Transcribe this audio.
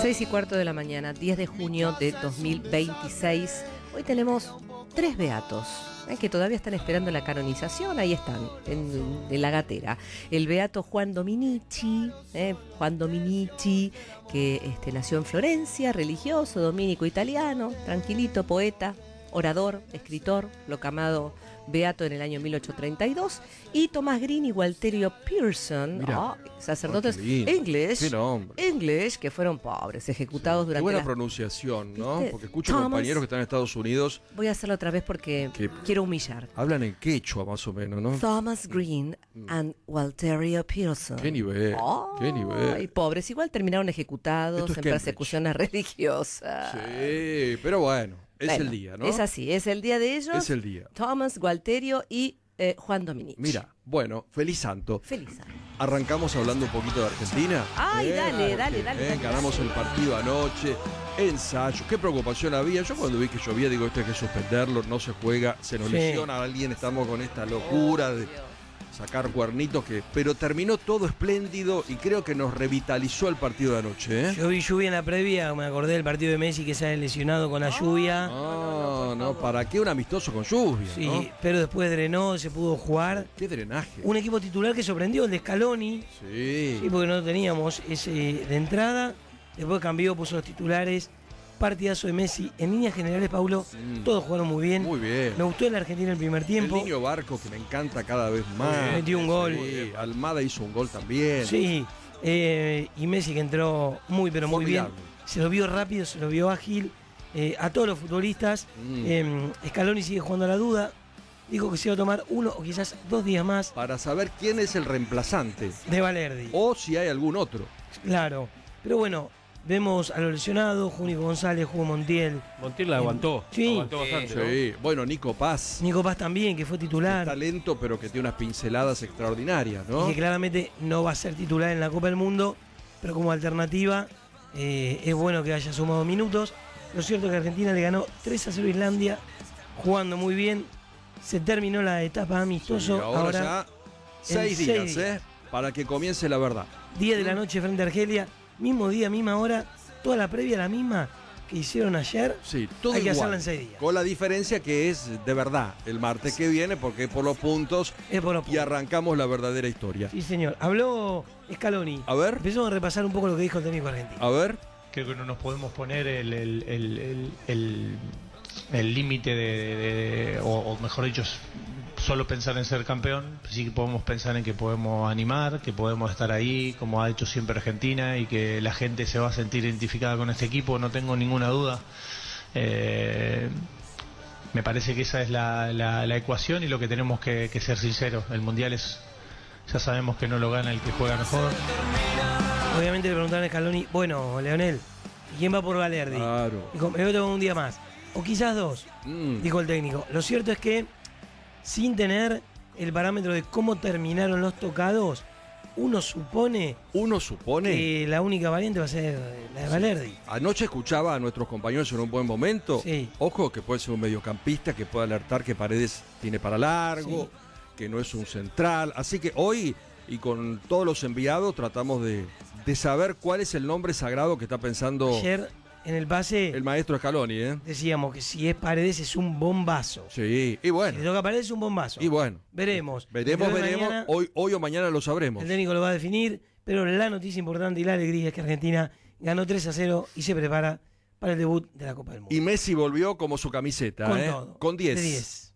6:15 de la mañana, 10 de junio de 2026. Hoy tenemos 3 beatos que todavía están esperando la canonización. Ahí están, en la gatera. El beato Juan Dominici, que nació en Florencia, religioso, dominico italiano, tranquilito, poeta, orador, escritor, proclamado beato en el año 1832, y Thomas Green y Walterio Pearson, sacerdotes English, que fueron pobres, ejecutados durante. Qué buena pronunciación, ¿no? ¿Viste? Porque escucho compañeros que están en Estados Unidos. Voy a hacerlo otra vez porque quiero humillar. Hablan en quechua, más o menos, ¿no? Thomas Green and Walterio Pearson. Qué nivel, qué nivel. Y pobres, igual terminaron ejecutados en persecuciones religiosas. Sí, pero bueno. Es el día, ¿no? Es así, es el día de ellos. Es el día. Thomas, Walterio y Juan Dominici. Mira, bueno, feliz santo. Feliz santo. Arrancamos hablando un poquito de Argentina. Ay, dale. Ganamos el partido anoche, ensayo, qué preocupación había. Yo cuando vi que llovía digo, esto hay que suspenderlo, no se juega, se nos lesiona a alguien, estamos con esta locura de sacar cuernitos, pero terminó todo espléndido y creo que nos revitalizó el partido de anoche, ¿eh? Yo vi lluvia en la previa, me acordé del partido de Messi que se ha lesionado con la lluvia. No, ¿para qué un amistoso con lluvia? Sí, ¿no? pero después drenó, se pudo jugar. ¿Qué drenaje? Un equipo titular que sorprendió, el de Scaloni. Sí, porque no teníamos ese de entrada. Después cambió, puso los titulares. Partidazo de Messi. En líneas generales, Paulo, todos jugaron muy bien. Muy bien. Me gustó el Argentina en el primer tiempo. El niño Barco, que me encanta cada vez más. Metió un gol. Sí, Almada hizo un gol también. Sí, y Messi que entró muy, pero muy bien. Se lo vio rápido, se lo vio ágil. A todos los futbolistas. Scaloni sigue jugando a la duda. Dijo que se iba a tomar 1 o quizás 2 días más. Para saber quién es el reemplazante. De Valerdi. O si hay algún otro. Claro. Pero bueno, vemos a los lesionados. Júnico González, jugó Montiel. Montiel la aguantó. Sí. Aguantó bastante, ¿no? Sí. Bueno, Nico Paz. Nico Paz también, que fue titular. Talento, pero que tiene unas pinceladas extraordinarias, ¿no? Y que claramente no va a ser titular en la Copa del Mundo. Pero como alternativa, es bueno que haya sumado minutos. Lo cierto es que Argentina le ganó 3-0 a Islandia, jugando muy bien. Se terminó la etapa amistoso. Sí, ahora ya 6 días, para que comience la verdad. 10 de la noche frente a Argelia, mismo día, misma hora, toda la previa la misma que hicieron ayer. Sí, todo hay que igual, hacerla en 6 días. Con la diferencia que es de verdad el martes que viene, porque es por los puntos. Y arrancamos la verdadera historia. Sí, señor. Habló Scaloni. A ver. Empezamos a repasar un poco lo que dijo el técnico argentino. A ver. Creo que no nos podemos poner el límite o mejor dicho, solo pensar en ser campeón. Sí que podemos pensar en que podemos animar, que podemos estar ahí, como ha hecho siempre Argentina, y que la gente se va a sentir identificada con este equipo, no tengo ninguna duda. Me parece que esa es la ecuación y lo que tenemos que ser sinceros. El Mundial ya sabemos que no lo gana el que juega mejor. Obviamente le preguntaron a Scaloni, bueno, Leonel, ¿quién va por Valerdi? Claro. Dijo, me voy a tomar un día más. O quizás 2, dijo el técnico. Lo cierto es que, sin tener el parámetro de cómo terminaron los tocados, uno supone que la única variante va a ser la de Valerdi. Anoche escuchaba a nuestros compañeros en un buen momento. Sí. Ojo, que puede ser un mediocampista que puede alertar que Paredes tiene para largo, que no es un central. Así que hoy, y con todos los enviados, tratamos de saber cuál es el nombre sagrado que está pensando ayer en el pase el maestro Scaloni, decíamos que si es Paredes es un bombazo. Sí, y bueno. Si le toca a Paredes es un bombazo. Y bueno. Veremos. Mañana, hoy o mañana lo sabremos. El técnico lo va a definir, pero la noticia importante y la alegría es que Argentina ganó 3-0 y se prepara para el debut de la Copa del Mundo. Y Messi volvió como su camiseta, con todo. Con 10. De 10.